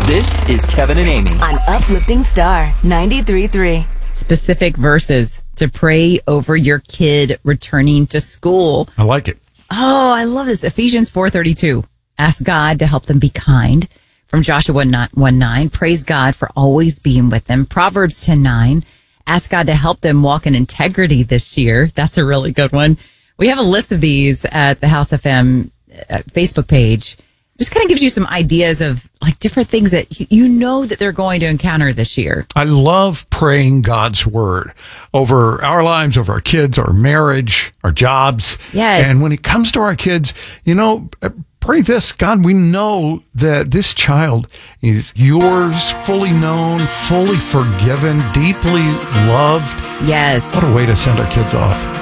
This is Kevin and Amy on Uplifting Star 93.3. Specific verses to pray over your kid returning to school. I like it. Oh, I love this. Ephesians 4:32. Ask God to help them be kind. From Joshua 1:9. Praise God for always being with them. Proverbs 10:9. Ask God to help them walk in integrity this year. That's a really good one. We have a list of these at the House FM Facebook page. Just kind of gives you some ideas of like different things that you know that they're going to encounter this year. I love praying God's word over our lives, over our kids, our marriage, our jobs. Yes. And when it comes to our kids, pray this, God, we know that this child is yours, fully known, fully forgiven, deeply loved. Yes. What a way to send our kids off.